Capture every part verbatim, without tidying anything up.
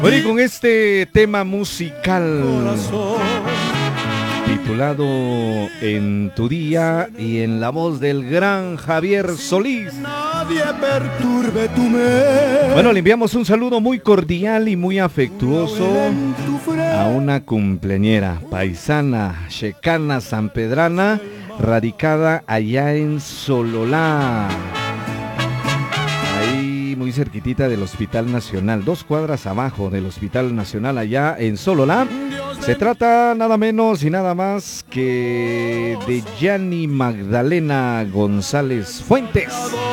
Bueno, y con este tema musical titulado En tu día y en la voz del gran Javier Solís. Nadie perturbe tu mente. Bueno, le enviamos un saludo muy cordial y muy afectuoso a una cumpleañera paisana, checana, sanpedrana, radicada allá en Sololá. Ahí muy cerquitita del Hospital Nacional, dos cuadras abajo del Hospital Nacional allá en Sololá. Se trata nada menos y nada más que de Yani Magdalena González Fuentes,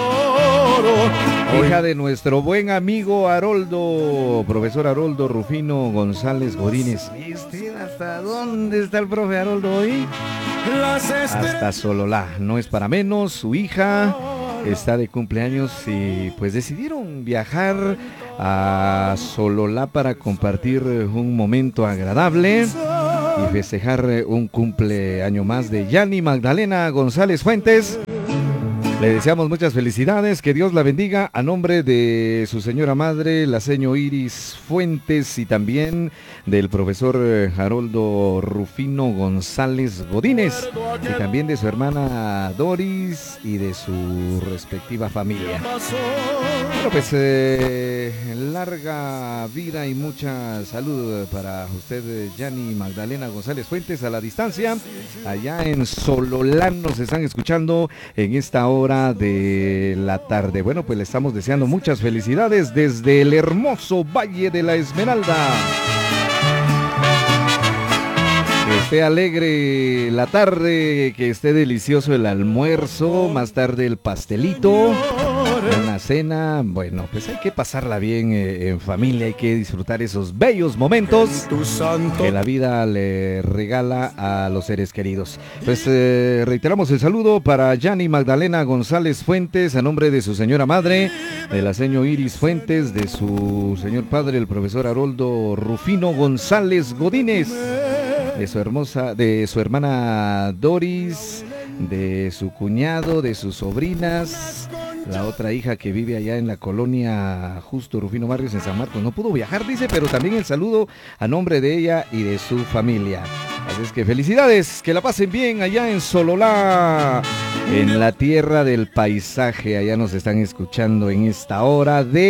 hija de nuestro buen amigo Haroldo, profesor Haroldo Rufino González Godínez. ¿Y usted hasta dónde está el profe Haroldo hoy? Hasta Sololá, no es para menos, su hija está de cumpleaños y pues decidieron viajar a Sololá para compartir un momento agradable y festejar un cumpleaños más de Yani Magdalena González Fuentes. Le deseamos muchas felicidades, que Dios la bendiga a nombre de su señora madre, la seño Iris Fuentes, y también del profesor Haroldo Rufino González Godínez, y también de su hermana Doris y de su respectiva familia. Bueno, pues eh, larga vida y mucha salud para usted, Yani Magdalena González Fuentes, a la distancia. Allá en Sololá nos están escuchando en esta hora de la tarde. Bueno, pues le estamos deseando muchas felicidades desde el hermoso Valle de la Esmeralda. Que esté alegre la tarde, que esté delicioso el almuerzo, más tarde el pastelito, una cena. Bueno, pues hay que pasarla bien eh, en familia, hay que disfrutar esos bellos momentos que la vida le regala a los seres queridos. Pues eh, reiteramos el saludo para Yani Magdalena González Fuentes, a nombre de su señora madre, de la seño Iris Fuentes, de su señor padre, el profesor Haroldo Rufino González Godínez, de su hermosa, de su hermana Doris, de su cuñado, de sus sobrinas, la otra hija que vive allá en la colonia Justo Rufino Barrios en San Marcos. No pudo viajar, dice, pero también el saludo a nombre de ella y de su familia. Así es que felicidades, que la pasen bien allá en Sololá, en la tierra del paisaje. Allá nos están escuchando en esta hora de